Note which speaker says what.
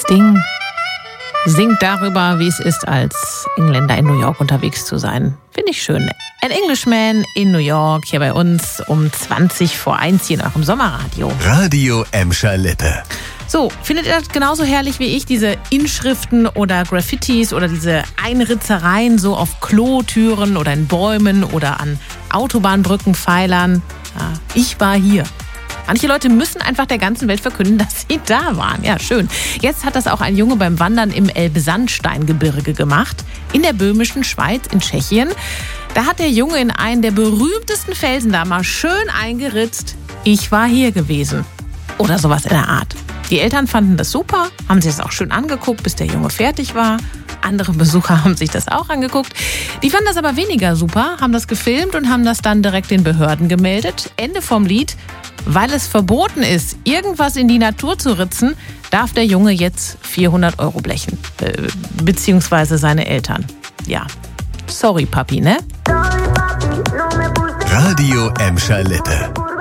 Speaker 1: Sting singt darüber, wie es ist, als Engländer in New York unterwegs zu sein. Finde ich schön. An Englishman in New York, hier bei uns um 1:20 hier in eurem Sommerradio.
Speaker 2: Radio Emscher Lippe.
Speaker 1: So, findet ihr das genauso herrlich wie ich, diese Inschriften oder Graffitis oder diese Einritzereien so auf Klotüren oder in Bäumen oder an Autobahnbrückenpfeilern? Ja, ich war hier. Manche Leute müssen einfach der ganzen Welt verkünden, dass sie da waren. Ja, schön. Jetzt hat das auch ein Junge beim Wandern im Elbsandsteingebirge gemacht. In der böhmischen Schweiz, in Tschechien. Da hat der Junge in einen der berühmtesten Felsen da mal schön eingeritzt: Ich war hier gewesen. Oder sowas in der Art. Die Eltern fanden das super, haben sich das auch schön angeguckt, bis der Junge fertig war. Andere Besucher haben sich das auch angeguckt. Die fanden das aber weniger super, haben das gefilmt und haben das dann direkt den Behörden gemeldet. Ende vom Lied. Weil es verboten ist, irgendwas in die Natur zu ritzen, darf der Junge jetzt 400 € blechen. Beziehungsweise seine Eltern. Ja, sorry Papi, ne?
Speaker 2: Radio Emscher Lippe.